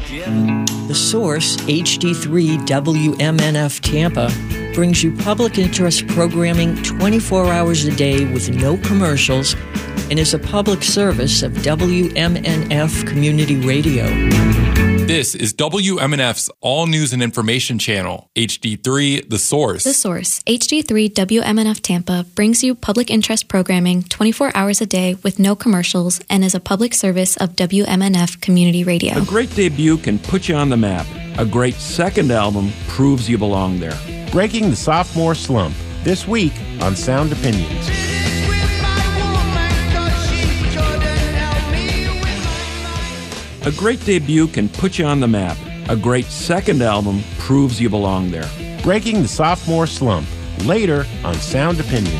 The Source, HD3 WMNF Tampa, brings you public interest programming 24 hours a day with no commercials and is a public service of WMNF Community Radio. This is WMNF's All News and Information Channel, HD3 The Source. The Source, HD3 WMNF Tampa, brings you public interest programming 24 hours a day with no commercials and is a public service of WMNF Community Radio. A great debut can put you on the map. A great second album proves you belong there. Breaking the sophomore slump, this week on Sound Opinions. A great debut can put you on the map. A great second album proves you belong there. Breaking the sophomore slump, later on Sound Opinions.